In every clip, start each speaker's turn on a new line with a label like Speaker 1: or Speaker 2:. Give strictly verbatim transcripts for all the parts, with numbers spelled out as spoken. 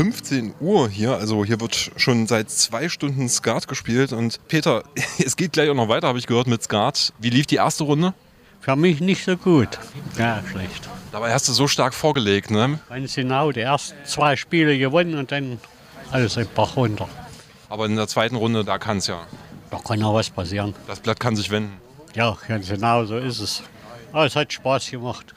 Speaker 1: fünfzehn Uhr hier. Also hier wird schon seit zwei Stunden Skat gespielt. Und Peter, es geht gleich auch noch weiter, habe ich gehört, mit Skat. Wie lief die erste Runde?
Speaker 2: Für mich nicht so gut. Ja, schlecht.
Speaker 1: Dabei hast du so stark vorgelegt, ne?
Speaker 2: Ganz genau, die ersten zwei Spiele gewonnen und dann alles ein Bach runter.
Speaker 1: Aber in der zweiten Runde, da kann es ja.
Speaker 2: Da kann auch was passieren.
Speaker 1: Das Blatt kann sich wenden.
Speaker 2: Ja, ganz genau, so ist es. Aber es hat Spaß gemacht.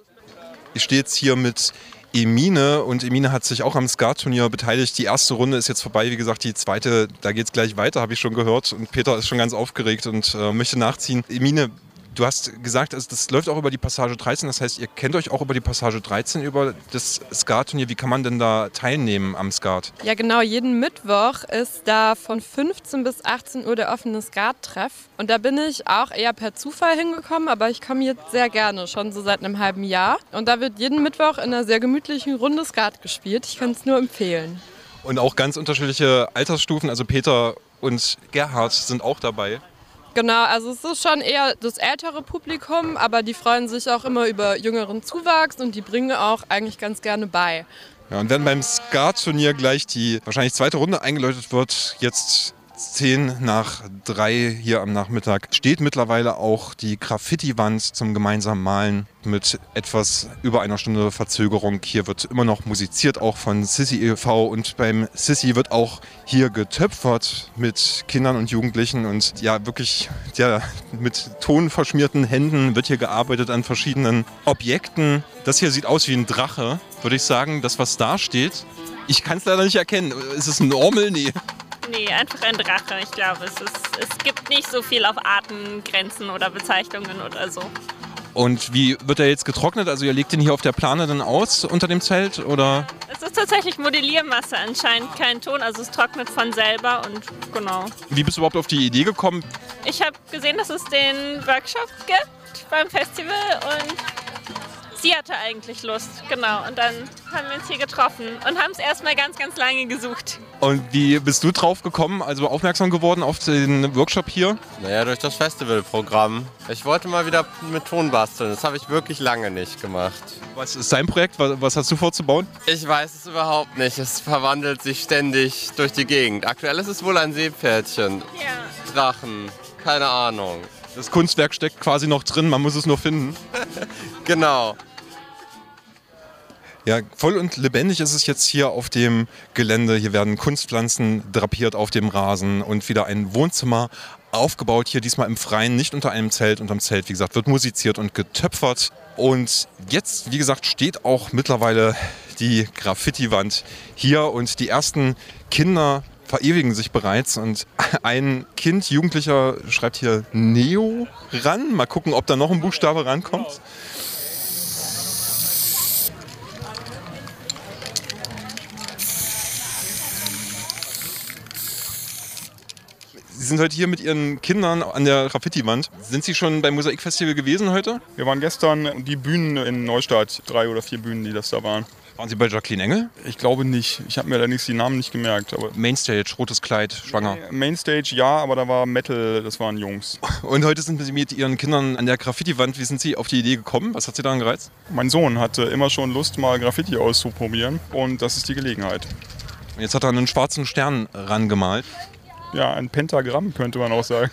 Speaker 1: Ich stehe jetzt hier mit Emine und Emine hat sich auch am Skat-Turnier beteiligt. Die erste Runde ist jetzt vorbei, wie gesagt, die zweite, da geht es gleich weiter, habe ich schon gehört. Und Peter ist schon ganz aufgeregt und äh, möchte nachziehen. Emine, du hast gesagt, also das läuft auch über die Passage dreizehn, das heißt, ihr kennt euch auch über die Passage dreizehn, über das Skat-Turnier. Wie kann man denn da teilnehmen am Skat?
Speaker 3: Ja genau, jeden Mittwoch ist da von fünfzehn bis achtzehn Uhr der offene Skat-Treff. Und da bin ich auch eher per Zufall hingekommen, aber ich komme jetzt sehr gerne, schon so seit einem halben Jahr. Und da wird jeden Mittwoch in einer sehr gemütlichen Runde Skat gespielt. Ich kann es nur empfehlen.
Speaker 1: Und auch ganz unterschiedliche Altersstufen, also Peter und Gerhard sind auch dabei.
Speaker 3: Genau, also es ist schon eher das ältere Publikum, aber die freuen sich auch immer über jüngeren Zuwachs und die bringen auch eigentlich ganz gerne bei.
Speaker 1: Ja, und wenn beim Skat-Turnier gleich die wahrscheinlich zweite Runde eingeläutet wird, jetzt zehn nach drei hier am Nachmittag, steht mittlerweile auch die Graffiti-Wand zum gemeinsamen Malen mit etwas über einer Stunde Verzögerung. Hier wird immer noch musiziert, auch von Sissi e V, und beim Sissi wird auch hier getöpfert mit Kindern und Jugendlichen und ja, wirklich ja, mit tonverschmierten Händen wird hier gearbeitet an verschiedenen Objekten. Das hier sieht aus wie ein Drache, würde ich sagen, das was da steht. Ich kann es leider nicht erkennen. Ist es ein Ormel? Nee.
Speaker 4: Nee, einfach ein Drache. Ich glaube, es, ist, es gibt nicht so viel auf Artengrenzen oder Bezeichnungen oder so.
Speaker 1: Und wie wird er jetzt getrocknet? Also ihr legt den hier auf der Plane dann aus unter dem Zelt, oder?
Speaker 4: Es ist tatsächlich Modelliermasse, anscheinend kein Ton, also es trocknet von selber und genau.
Speaker 1: Wie bist du überhaupt auf die Idee gekommen?
Speaker 4: Ich habe gesehen, dass es den Workshop gibt beim Festival und sie hatte eigentlich Lust, genau. Und dann haben wir uns hier getroffen und haben es erstmal ganz, ganz lange gesucht.
Speaker 1: Und wie bist du drauf gekommen, also aufmerksam geworden auf den Workshop hier?
Speaker 5: Naja, durch das Festivalprogramm. Ich wollte mal wieder mit Ton basteln, das habe ich wirklich lange nicht gemacht.
Speaker 1: Was ist dein Projekt? Was hast du vorzubauen?
Speaker 5: Ich weiß es überhaupt nicht, es verwandelt sich ständig durch die Gegend. Aktuell ist es wohl ein Seepferdchen.
Speaker 4: Ja.
Speaker 5: Drachen, keine Ahnung.
Speaker 1: Das Kunstwerk steckt quasi noch drin, man muss es nur finden.
Speaker 5: Genau.
Speaker 1: Ja, voll und lebendig ist es jetzt hier auf dem Gelände. Hier werden Kunstpflanzen drapiert auf dem Rasen und wieder ein Wohnzimmer aufgebaut. Hier diesmal im Freien, nicht unter einem Zelt. Unterm Zelt, wie gesagt, wird musiziert und getöpfert. Und jetzt, wie gesagt, steht auch mittlerweile die Graffiti-Wand hier und die ersten Kinder verewigen sich bereits. Und ein Kind, Jugendlicher, schreibt hier Neo ran. Mal gucken, ob da noch ein Buchstabe rankommt. Sie sind heute hier mit Ihren Kindern an der Graffiti-Wand. Sind Sie schon beim Mosaikfestival gewesen heute?
Speaker 6: Wir waren gestern die Bühnen in Neustadt, drei oder vier Bühnen, die das da waren.
Speaker 1: Waren Sie bei Jacqueline Engel?
Speaker 6: Ich glaube nicht. Ich habe mir allerdings die Namen nicht gemerkt. Aber
Speaker 1: Mainstage, rotes Kleid, schwanger.
Speaker 6: Mainstage ja, aber da war Metal, das waren Jungs.
Speaker 1: Und heute sind Sie mit Ihren Kindern an der Graffiti-Wand. Wie sind Sie auf die Idee gekommen? Was hat Sie daran gereizt?
Speaker 6: Mein Sohn hatte immer schon Lust, mal Graffiti auszuprobieren und das ist die Gelegenheit.
Speaker 1: Und jetzt hat er einen schwarzen Stern rangemalt.
Speaker 6: Ja, ein Pentagramm könnte man auch sagen.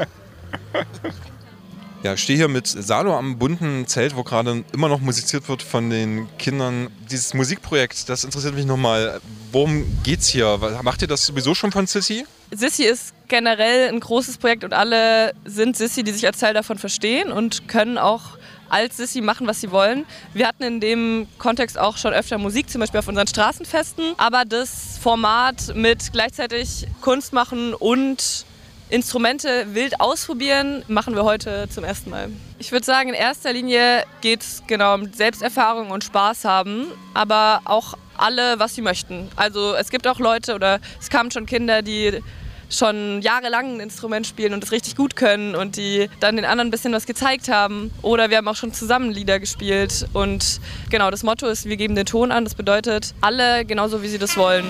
Speaker 1: Ja, ich stehe hier mit Salo am bunten Zelt, wo gerade immer noch musiziert wird von den Kindern. Dieses Musikprojekt, das interessiert mich nochmal. Worum geht's hier? Macht ihr das sowieso schon von Sissi?
Speaker 3: Sissi ist generell ein großes Projekt und alle sind Sissi, die sich als Teil davon verstehen und können auch als Sissi machen, was sie wollen. Wir hatten in dem Kontext auch schon öfter Musik, zum Beispiel auf unseren Straßenfesten. Aber das Format mit gleichzeitig Kunst machen und Instrumente wild ausprobieren, machen wir heute zum ersten Mal. Ich würde sagen, in erster Linie geht es genau um Selbsterfahrung und Spaß haben, aber auch alle, was sie möchten. Also es gibt auch Leute oder es kamen schon Kinder, die schon jahrelang ein Instrument spielen und es richtig gut können und die dann den anderen ein bisschen was gezeigt haben. Oder wir haben auch schon zusammen Lieder gespielt. Und genau, das Motto ist, wir geben den Ton an. Das bedeutet, alle genauso, wie sie das wollen.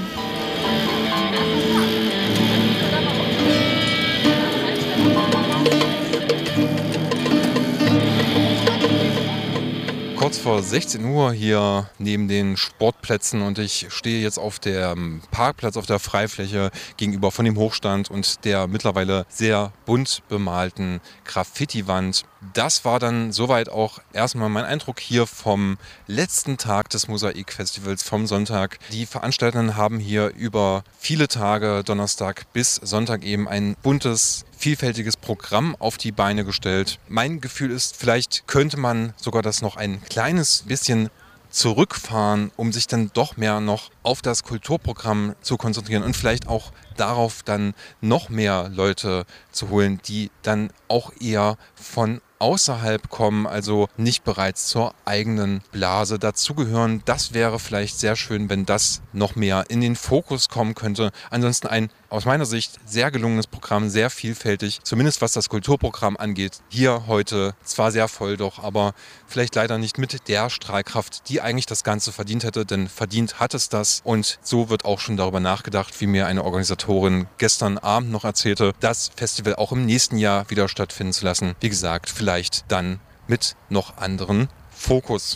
Speaker 1: kurz vor sechzehn Uhr hier neben den Sportplätzen und ich stehe jetzt auf dem Parkplatz, auf der Freifläche gegenüber von dem Hochstand und der mittlerweile sehr bunt bemalten Graffiti-Wand. Das war dann soweit auch erstmal mein Eindruck hier vom letzten Tag des Mosaik-Festivals, vom Sonntag. Die Veranstaltenden haben hier über viele Tage, Donnerstag bis Sonntag eben ein buntes, vielfältiges Programm auf die Beine gestellt. Mein Gefühl ist, vielleicht könnte man sogar das noch ein kleines bisschen zurückfahren, um sich dann doch mehr noch auf das Kulturprogramm zu konzentrieren und vielleicht auch darauf dann noch mehr Leute zu holen, die dann auch eher von außerhalb kommen, also nicht bereits zur eigenen Blase dazugehören. Das wäre vielleicht sehr schön, wenn das noch mehr in den Fokus kommen könnte. Ansonsten ein aus meiner Sicht sehr gelungenes Programm, sehr vielfältig, zumindest was das Kulturprogramm angeht. Hier heute zwar sehr voll, doch aber vielleicht leider nicht mit der Strahlkraft, die eigentlich das Ganze verdient hätte, denn verdient hat es das. Und so wird auch schon darüber nachgedacht, wie mir eine Organisatorin gestern Abend noch erzählte, das Festival auch im nächsten Jahr wieder stattfinden zu lassen. Wie gesagt, vielleicht dann mit noch anderen Fokus.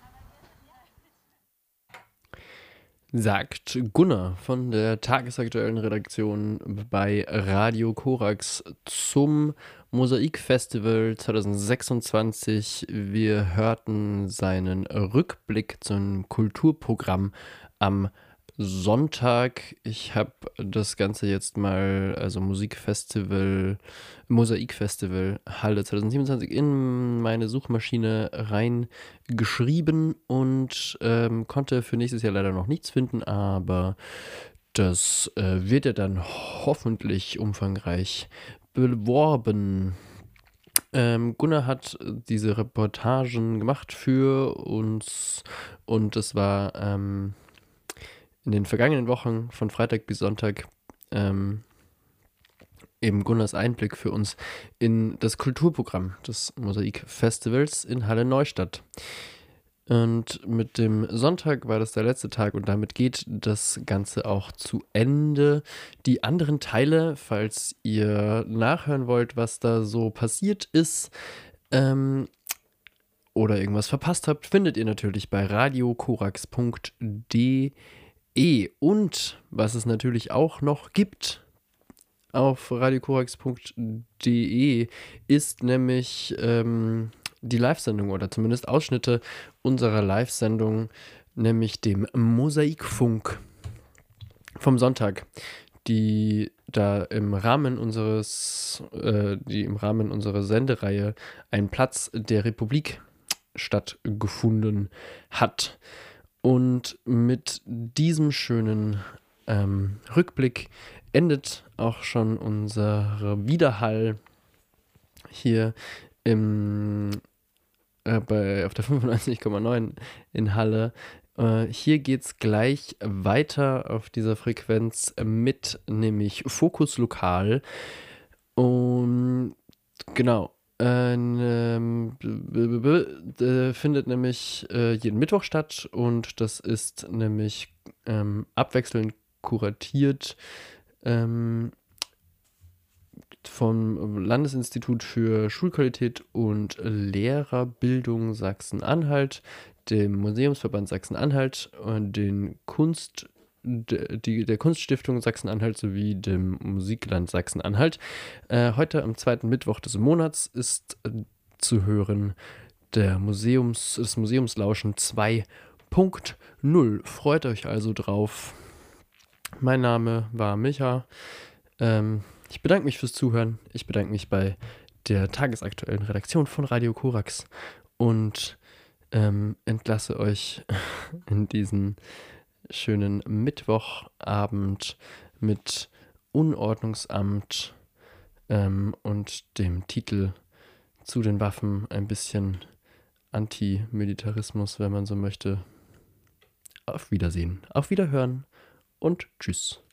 Speaker 7: Sagt Gunnar von der tagesaktuellen Redaktion bei Radio Korax zum Mosaik-Festival zwanzig sechsundzwanzig. Wir hörten seinen Rückblick zum Kulturprogramm am Sonntag. Ich habe das Ganze jetzt mal, also Musikfestival, Mosaik-Festival Halle zwanzig siebenundzwanzig in meine Suchmaschine reingeschrieben und ähm, konnte für nächstes Jahr leider noch nichts finden, aber das äh, wird ja dann hoffentlich umfangreich beworben. Ähm, Gunnar hat diese Reportagen gemacht für uns und es war ähm, in den vergangenen Wochen von Freitag bis Sonntag ähm, eben Gunnars Einblick für uns in das Kulturprogramm des Mosaik-Festivals in Halle Neustadt. Und mit dem Sonntag war das der letzte Tag und damit geht das Ganze auch zu Ende. Die anderen Teile, falls ihr nachhören wollt, was da so passiert ist, ähm, oder irgendwas verpasst habt, findet ihr natürlich bei radiokorax punkt de. Und was es natürlich auch noch gibt auf radiokorax punkt de ist nämlich ähm, die Live-Sendung oder zumindest Ausschnitte unserer Live-Sendung, nämlich dem Mosaikfunk vom Sonntag, die da im Rahmen unseres, äh, die im Rahmen unserer Sendereihe Ein Platz der Republik stattgefunden hat. Und mit diesem schönen ähm, Rückblick endet auch schon unser Widerhall hier im, äh, bei, auf der fünfundneunzig Komma neun in Halle. Äh, hier geht es gleich weiter auf dieser Frequenz mit, nämlich Fokus Lokal. Und genau. Ähm, äh, findet nämlich äh, jeden Mittwoch statt und das ist nämlich ähm, abwechselnd kuratiert ähm, vom Landesinstitut für Schulqualität und Lehrerbildung Sachsen-Anhalt, dem Museumsverband Sachsen-Anhalt und den Kunst Die, der Kunststiftung Sachsen-Anhalt sowie dem Musikland Sachsen-Anhalt. Äh, heute am zweiten Mittwoch des Monats ist äh, zu hören der Museums, das Museumslauschen zwei Punkt null. Freut euch also drauf. Mein Name war Micha. Ähm, ich bedanke mich fürs Zuhören. Ich bedanke mich bei der tagesaktuellen Redaktion von Radio Korax und ähm, entlasse euch in diesen schönen Mittwochabend mit Unordnungsamt ähm, und dem Titel Zu den Waffen, ein bisschen Antimilitarismus, wenn man so möchte. Auf Wiedersehen, auf Wiederhören und tschüss.